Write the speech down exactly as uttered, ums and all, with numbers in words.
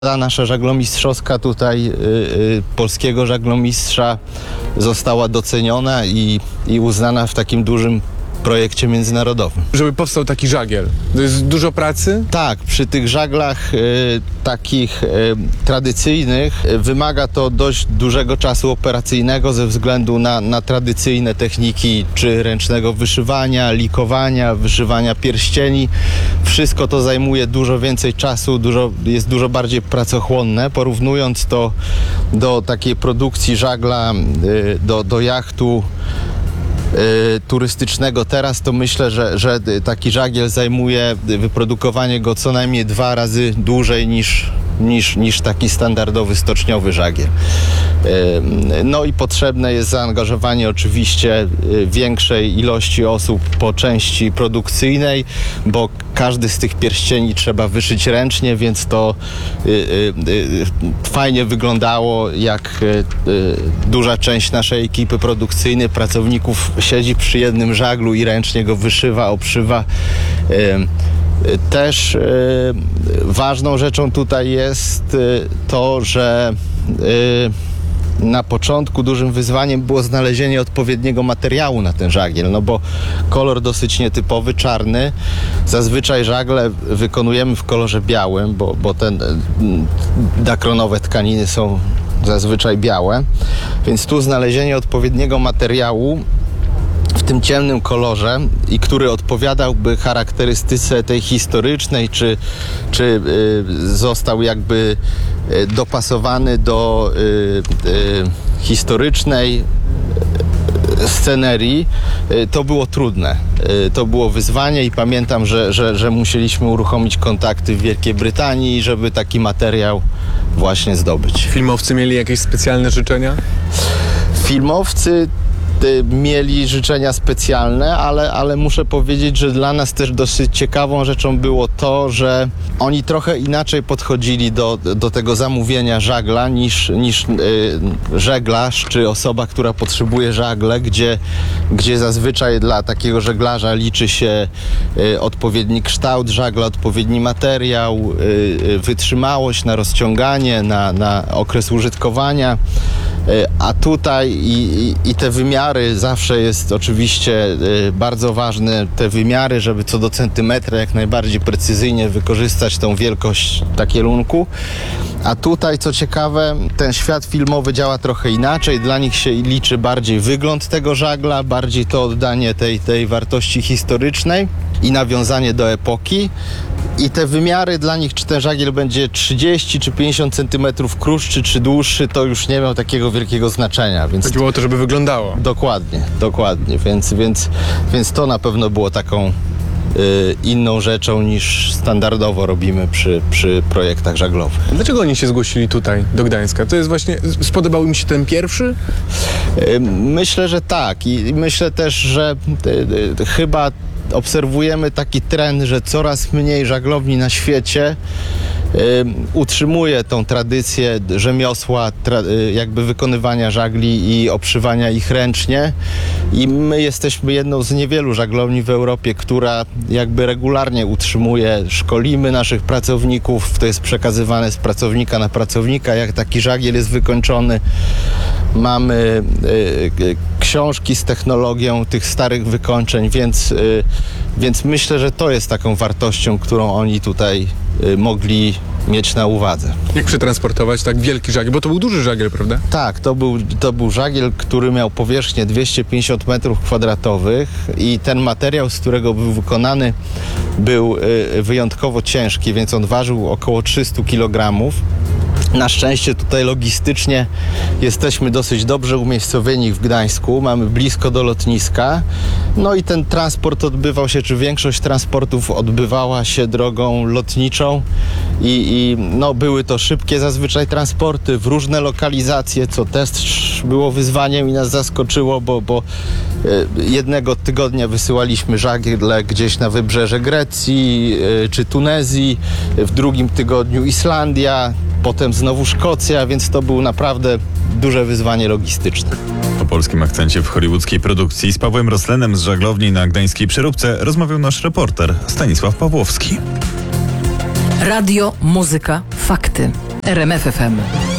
Ta nasza żaglomistrzowska tutaj y, y, polskiego żaglomistrza została doceniona i, i uznana w takim dużym projekcie międzynarodowym. Żeby powstał taki żagiel, to jest dużo pracy? Tak, przy tych żaglach y, takich y, tradycyjnych y, wymaga to dość dużego czasu operacyjnego ze względu na, na tradycyjne techniki, czy ręcznego wyszywania, likowania, wyszywania pierścieni. Wszystko to zajmuje dużo więcej czasu, dużo, jest dużo bardziej pracochłonne. Porównując to do takiej produkcji żagla, y, do, do jachtu Y, turystycznego teraz, to myślę, że, że taki żagiel zajmuje wyprodukowanie go co najmniej dwa razy dłużej niż, niż, niż taki standardowy stoczniowy żagiel. Y, no i potrzebne jest zaangażowanie oczywiście y, większej ilości osób po części produkcyjnej, bo każdy z tych pierścieni trzeba wyszyć ręcznie, więc to y, y, y, fajnie wyglądało, jak y, y, duża część naszej ekipy produkcyjnej, pracowników siedzi przy jednym żaglu i ręcznie go wyszywa, obszywa. Y, y, też y, ważną rzeczą tutaj jest y, to, że y, na początku dużym wyzwaniem było znalezienie odpowiedniego materiału na ten żagiel, no bo kolor dosyć nietypowy, czarny. Zazwyczaj żagle wykonujemy w kolorze białym, bo, bo te dakronowe tkaniny są zazwyczaj białe, więc tu znalezienie odpowiedniego materiału w tym ciemnym kolorze i który odpowiadałby charakterystyce tej historycznej, czy, czy y, został jakby y, dopasowany do y, y, historycznej scenerii, y, to było trudne. Y, to było wyzwanie i pamiętam, że, że, że musieliśmy uruchomić kontakty w Wielkiej Brytanii, żeby taki materiał właśnie zdobyć. Filmowcy mieli jakieś specjalne życzenia? Filmowcy mieli życzenia specjalne, ale, ale muszę powiedzieć, że dla nas też dosyć ciekawą rzeczą było to, że oni trochę inaczej podchodzili do, do tego zamówienia żagla niż, niż yy, żeglarz czy osoba, która potrzebuje żagle, gdzie, gdzie zazwyczaj dla takiego żeglarza liczy się yy, odpowiedni kształt żagla, odpowiedni materiał, yy, wytrzymałość na rozciąganie, na, na okres użytkowania. A tutaj i, i, i te wymiary zawsze jest oczywiście y, bardzo ważne, te wymiary, żeby co do centymetra jak najbardziej precyzyjnie wykorzystać tą wielkość takierunku. A tutaj, co ciekawe, ten świat filmowy działa trochę inaczej. Dla nich się liczy bardziej wygląd tego żagla, bardziej to oddanie tej, tej wartości historycznej i nawiązanie do epoki. I te wymiary dla nich, czy ten żagiel będzie trzydzieści czy pięćdziesiąt centymetrów krótszy czy dłuższy, to już nie miał takiego wielkiego znaczenia. Więc chodziło o to, żeby wyglądało. Dokładnie, dokładnie. Więc, więc, więc to na pewno było taką y, inną rzeczą niż standardowo robimy przy, przy projektach żaglowych. Dlaczego oni się zgłosili tutaj, do Gdańska? To jest właśnie, spodobał im się ten pierwszy? Y, myślę, że tak. I myślę też, że y, y, chyba obserwujemy taki trend, że coraz mniej żaglowni na świecie y, utrzymuje tą tradycję rzemiosła, tra, y, jakby wykonywania żagli i obszywania ich ręcznie. I my jesteśmy jedną z niewielu żaglowni w Europie, która jakby regularnie utrzymuje, szkolimy naszych pracowników, to jest przekazywane z pracownika na pracownika, jak taki żagiel jest wykończony. Mamy y, y, książki z technologią tych starych wykończeń, więc, y, więc myślę, że to jest taką wartością, którą oni tutaj y, mogli mieć na uwadze. Jak przetransportować tak wielki żagiel? Bo to był duży żagiel, prawda? Tak, to był, to był żagiel, który miał powierzchnię dwieście pięćdziesiąt metrów kwadratowych i ten materiał, z którego był wykonany, był y, wyjątkowo ciężki, więc on ważył około trzysta kilogramów. Na szczęście tutaj logistycznie jesteśmy dosyć dobrze umiejscowieni w Gdańsku, mamy blisko do lotniska, no i ten transport odbywał się, czy większość transportów odbywała się drogą lotniczą i, i no, były to szybkie zazwyczaj transporty w różne lokalizacje, co też było wyzwaniem i nas zaskoczyło, bo, bo jednego tygodnia wysyłaliśmy żagle gdzieś na wybrzeże Grecji czy Tunezji, w drugim tygodniu Islandia, potem znowu Szkocja, więc to było naprawdę duże wyzwanie logistyczne. O polskim akcencie w hollywoodzkiej produkcji z Pawłem Roslenem z żaglowni na gdańskiej Przeróbce rozmawiał nasz reporter Stanisław Pawłowski. Radio, muzyka, fakty. R M F F M.